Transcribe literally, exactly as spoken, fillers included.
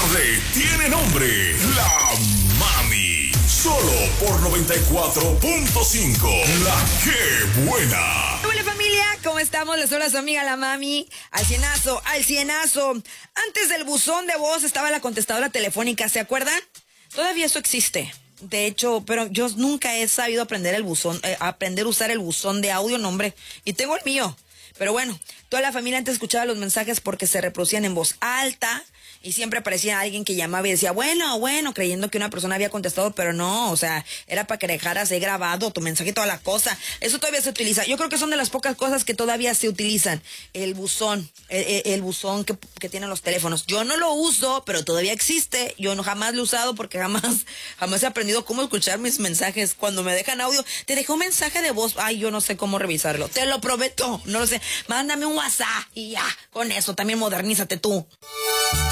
tarde tiene nombre. La Mami. Solo por noventa y cuatro punto cinco. La que buena. Hola familia, ¿cómo estamos? Les habla su amiga la Mami. Al cienazo, al cienazo. Antes del buzón de voz estaba la contestadora telefónica, ¿se acuerdan? Todavía eso existe. De hecho, pero yo nunca he sabido aprender el buzón, eh, aprender a usar el buzón de audio, no, hombre. Y tengo el mío. Pero bueno, toda la familia antes escuchaba los mensajes porque se reproducían en voz alta y siempre aparecía alguien que llamaba y decía, bueno, bueno, creyendo que una persona había contestado, pero no, o sea, era para que dejaras ahí grabado tu mensaje y toda la cosa. Eso todavía se utiliza. Yo creo que son de las pocas cosas que todavía se utilizan. El buzón, el, el, el buzón que, que tienen los teléfonos. Yo no lo uso, pero todavía existe. Yo no jamás lo he usado porque jamás, jamás he aprendido cómo escuchar mis mensajes. Cuando me dejan audio, te dejó un mensaje de voz. Ay, yo no sé cómo revisarlo. Te lo prometo, no lo sé. Mándame un WhatsApp y ya, con eso también modernízate tú.